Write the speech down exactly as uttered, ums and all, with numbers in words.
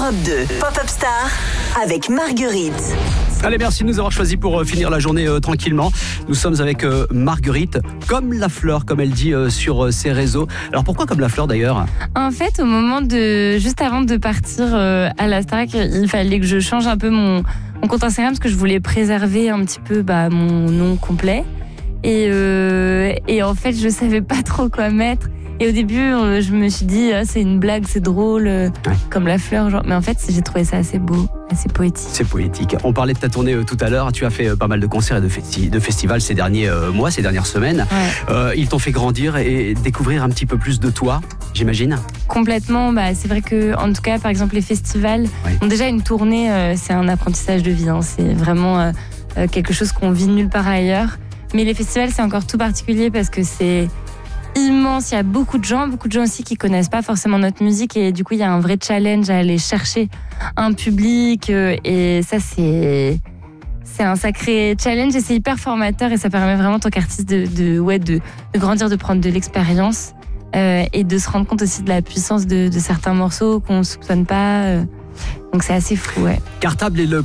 Europe deux, Pop-Up Star avec Marguerite. Allez, merci de nous avoir choisis pour finir la journée euh, tranquillement. Nous sommes avec euh, Marguerite, comme la fleur, comme elle dit euh, sur euh, ses réseaux. Alors pourquoi comme la fleur d'ailleurs ? En fait, au moment de, juste avant de partir euh, à la Starac, il fallait que je change un peu mon, mon compte Instagram parce que je voulais préserver un petit peu bah, mon nom complet. Et, euh, et en fait, je savais pas trop quoi mettre. Et au début, euh, je me suis dit, ah, c'est une blague, c'est drôle, euh, ouais. comme la fleur. Genre. Mais en fait, j'ai trouvé ça assez beau, assez poétique. C'est poétique. On parlait de ta tournée euh, tout à l'heure. Tu as fait euh, pas mal de concerts et de, festi- de festivals ces derniers euh, mois, ces dernières semaines. Ouais. Euh, ils t'ont fait grandir et découvrir un petit peu plus de toi, j'imagine. Complètement. Bah, c'est vrai que, en tout cas, par exemple, les festivals, ouais. bon, déjà une tournée, euh, c'est un apprentissage de vie. Hein. C'est vraiment euh, euh, quelque chose qu'on vit nulle part ailleurs. Mais les festivals, c'est encore tout particulier parce que c'est immense. Il y a beaucoup de gens, beaucoup de gens aussi qui connaissent pas forcément notre musique et du coup, il y a un vrai challenge à aller chercher un public et ça, c'est c'est un sacré challenge et c'est hyper formateur et ça permet vraiment en tant qu'artiste de, de, ouais, de, de grandir, de prendre de l'expérience euh, et de se rendre compte aussi de la puissance de, de certains morceaux qu'on ne soupçonne pas. Euh, donc c'est assez fou, ouais. Cartable est le